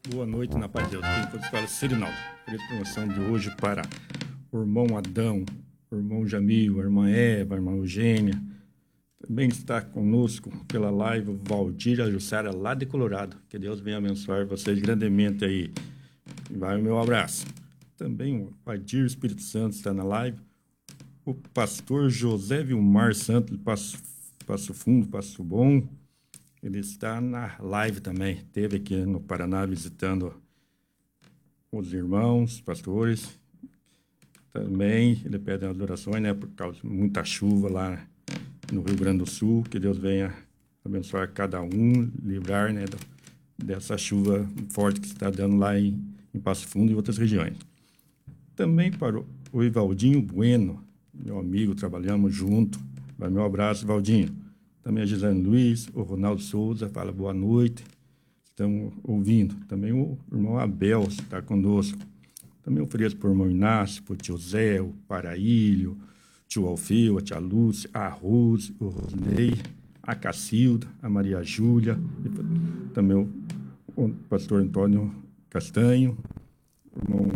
Boa noite, na paz de Deus. Quem fala Sirinaldo. A promoção de hoje para o irmão Adão, o irmão Jamil, a irmã Eva, a irmã Eugênia. Também está conosco pela live o Valdir e a Jussara, lá de Colorado. Que Deus venha abençoar vocês grandemente aí. Vai o meu abraço. Também o Adir Espírito Santo está na live. O pastor José Vilmar Santos, Passo Fundo, Passo Bom. Ele está na live também. Esteve aqui no Paraná visitando os irmãos, pastores. Também ele pede as orações, né? Por causa de muita chuva lá no Rio Grande do Sul. Que Deus venha abençoar cada um, livrar, né, dessa chuva forte que está dando lá em Passo Fundo e outras regiões. Também para o Ivaldinho Bueno, meu amigo, trabalhamos junto. Vai meu abraço, Ivaldinho. Também a Gisane Luiz, o Ronaldo Souza, fala boa noite. Estamos ouvindo. Também o irmão Abel está conosco. Também ofereço para o irmão Inácio, para o tio Zé, o Paraílio, o tio Alfeu, a tia Lúcia, a Rose, o Rosnei, a Cacilda, a Maria Júlia, também o pastor Antônio Castanho, o irmão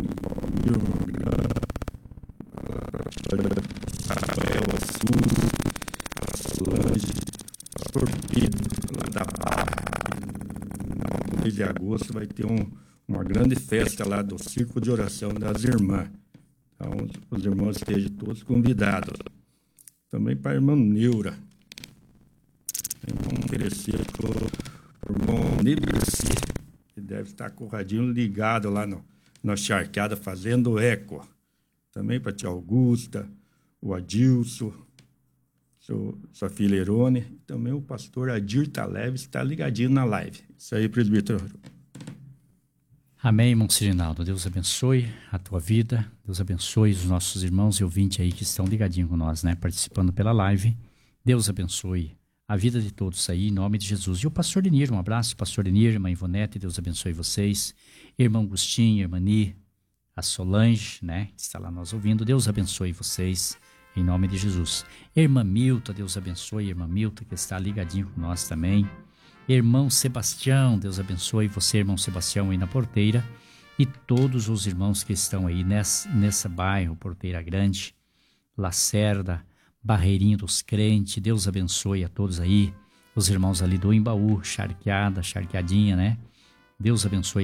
Rafael Assus, a Solange, pastor Pedro, lá da Barra. No mês de agosto vai ter uma grande festa lá do Círculo de Oração das Irmãs. Então, os irmãos estejam todos convidados. Também para a irmã Neura. Vamos oferecer para o irmão Neberci, que deve estar com o radinho ligado lá na charqueada, fazendo eco. Também para a tia Augusta, o Adilson, sua filha Erone, e também o pastor Adir Taleves está ligadinho na live. Isso aí, presbítero. Amém, irmão Sirinaldo. Deus abençoe a tua vida, Deus abençoe os nossos irmãos e ouvintes aí que estão ligadinhos com nós, né, participando pela live. Deus abençoe a vida de todos aí, em nome de Jesus. E o pastor Denir, um abraço, pastor Denir, irmã Ivonete, Deus abençoe vocês. Irmão Agostinho, irmã Ni, a Solange, né, que está lá nós ouvindo, Deus abençoe vocês, em nome de Jesus. Irmã Milta, Deus abençoe, irmã Milta, que está ligadinho com nós também. Irmão Sebastião, Deus abençoe você, irmão Sebastião, aí na Porteira, e todos os irmãos que estão aí nessa bairro, Porteira Grande, Lacerda, Barreirinho dos Crentes, Deus abençoe a todos aí, os irmãos ali do Embaú, Charqueadinha, né? Deus abençoe